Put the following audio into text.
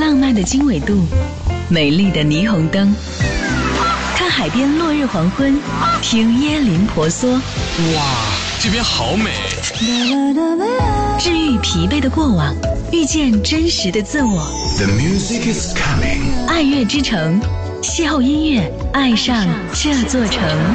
浪漫的经纬度，美丽的霓虹灯，看海边落日黄昏，听椰林婆娑。 哇，这边好美！ 治愈疲惫的过往，遇见真实的自我。 The music is coming。 爱乐之城，邂逅音乐，爱上这座城。